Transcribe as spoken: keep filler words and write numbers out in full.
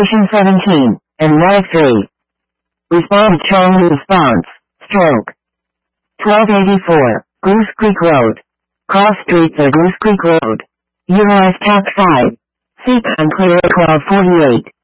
Station seventeen, and Y three. Respond Charlie response, stroke. twelve eighty-four, Goose Creek Road. Cross Street to Goose Creek Road. Utilize T A C five. Seek unclear twelve forty-eight.